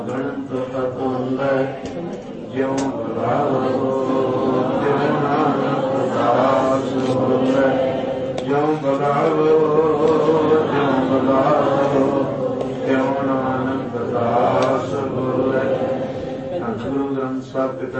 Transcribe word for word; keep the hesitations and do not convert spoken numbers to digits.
ਗਣਤ ਪਤੁੰਦੈ ਜਿਉ ਬਲਾਵੋ ਤਿਉ ਨਾਨਕ ਦਾਸ ਹੋਵੈ ਜਿਉ ਬਲਾਵੋ ਜਿਉ ਬਲਾਵੋ ਤਿਉ ਨਾਨਕ ਦਾਸ ਹੋਵੈ। ਗੁਰੂ ਗ੍ਰੰਥ ਸਾਹਿਬ